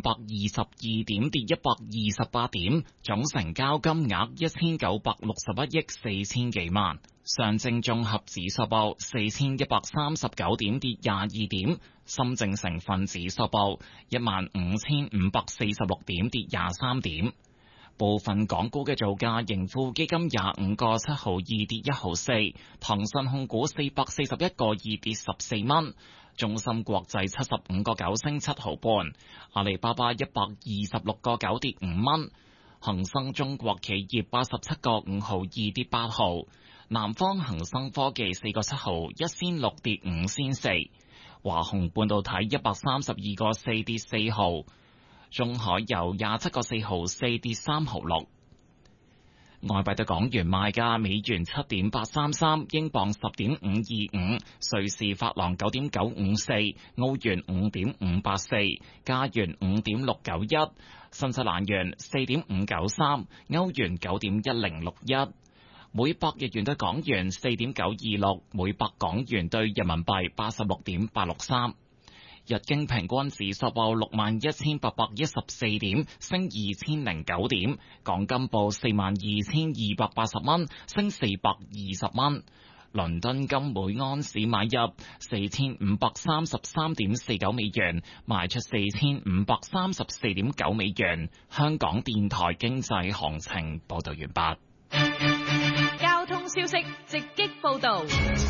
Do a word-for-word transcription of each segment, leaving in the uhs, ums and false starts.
百二十二點，跌一百二十八點，總成交金額一千九百六十一億四千幾萬。上證綜合指數報四千一百三十九點，跌廿二點。深證成分指數報一萬五千五百四十六點，跌廿三點。部分港股嘅造價，盈富基金廿五個七毫二跌一毫四，騰訊控股四百四十一個二跌十四蚊，中芯國際七十五個九升七毫半，阿里巴巴一百二十六個九跌五蚊，恒生中國企業八十七個五毫二跌八毫，南方恒生科技四個七毫一仙六跌五仙四，華虹半導體一百三十二個四跌四毫。中海油廿七個四毫四跌三毫六，外幣對港元賣價：美元七點八三三，英鎊十點五二五，瑞士法郎九點九五四，澳元五點五八四，加元五點六九一，新西蘭元四點五九三，歐元九點一零六一，每百日元對港元四點九二六，每百港元對人民幣八十六點八六三。日經平均指數報六萬一千八百一十四點，升二千零九點。港金報四萬二千二百八十蚊，升四百二十蚊。倫敦金每安士買入四千五百三十三點四九美元，賣出四千五百三十四點九美元。香港電台經濟行情報道完畢。 交通消息直擊報道。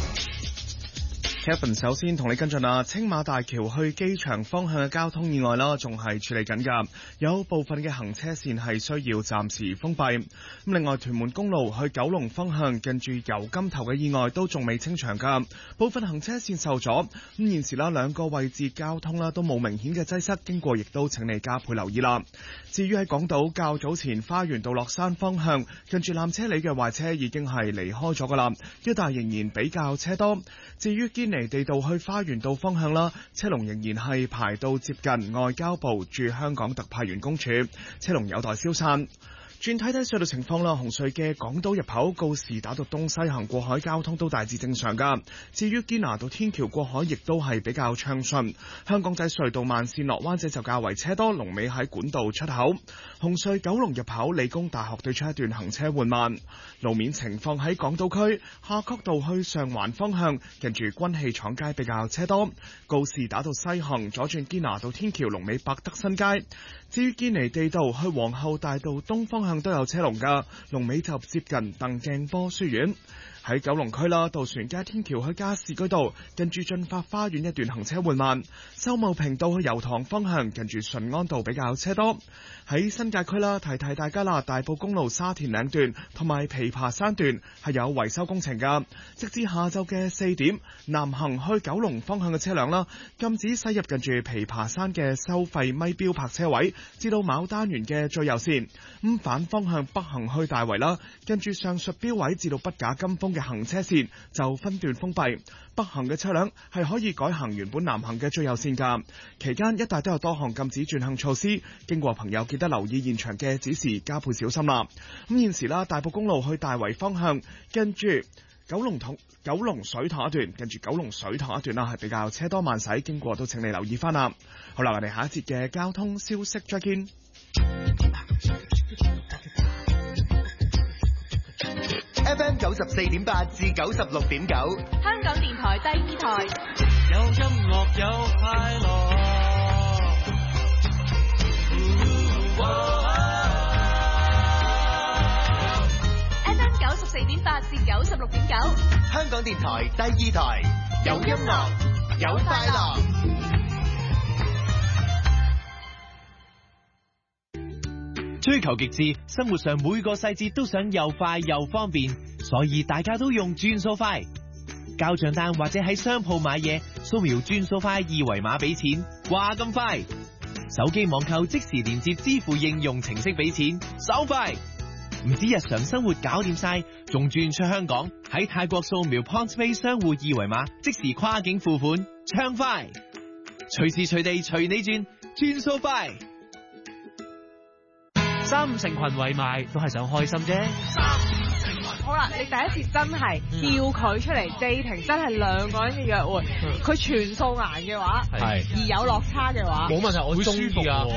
Kevin 首先同你跟進啊，青馬大橋去機場方向嘅交通意外啦，仲係處理緊㗎，有部分嘅行車線係需要暫時封閉。咁另外，屯門公路去九龍方向近住油柑頭嘅意外都仲未清場㗎，部分行車線受阻。咁現時啦，兩個位置交通啦都冇明顯嘅擠塞，經過亦都請你加倍留意啦。至於喺港島較早前花園道落山方向近住纜車里嘅壞車已經係離開咗㗎啦，一帶仍然比較車多。至於堅尼地道去花園道方向啦，車龍仍然係排到接近外交部駐香港特派員公署，車龍有待消散。轉睇睇隧道情況啦，紅隧嘅港島入口告士打道東西行過海交通都大致正常噶。至於堅拿道天橋過海亦都係比較暢順。香港仔隧道慢線落灣仔就較為車多，龍尾喺管道出口。紅隧九龍入口理工大學對出一段行車緩慢。路面情況喺港島區夏慤道去上環方向，近住軍器廠街比較車多。告士打道西行左轉堅拿道天橋龍尾百德新街。至於堅尼地道去皇后大道東方向都有車龍噶，龍尾就接近鄧鏡波書院。喺九龍區啦，渡船街天橋去加士居道近住駿發花園一段行車緩慢，秀茂坪道去油塘方向近住順安道比較車多。喺新界區啦，提提大家啦，大埔公路沙田嶺段同埋琵琶山段係有維修工程噶，直至下晝嘅四點，南行去九龍方向嘅車輛啦，禁止駛入近住琵琶山嘅收費咪標泊車位，至到牡丹園嘅最右線。咁反方向北行去大圍啦，近住上述標位至到筆架金峰嘅行車線就分段封閉，北行嘅車輛係可以改行原本南行嘅最右線噶。期間一帶都有多項禁止轉向措施，經過朋友記得留意現場嘅指示，加倍小心啦。咁現時啦，大埔公路去大圍方向，跟住九龍塘九龍水塘一段，跟住九龍水塘一段啦，係比較車多慢駛，經過都請你留意翻啦。好啦，我哋下一節嘅交通消息再見。 F M 九十四點八至九十六點九， 香港電台第二台， 有音樂有快樂。 F M 九十四點八至九十六點九， 香港電台第二台，有音樂有快樂。 追求極致，生活上每個細節都想又快又方便，所以大家都用轉數快。交賬單或者喺商鋪買嘢，掃描轉數快二維碼俾錢，話咁快。手機網購即時連接支付應用程式俾錢，手快。唔止日常生活搞掂晒，仲轉出香港，喺泰國掃描 PointsPay 商戶二維碼，即時跨境付款，暢快。隨時隨地隨你轉，轉數快。 三五成群圍埋都係想開心啫。 好啦，你第一次真係叫佢出嚟 dating，真係兩個人嘅約會，佢全素顏嘅話，係而有落差嘅話， 冇問題，我中意㗎。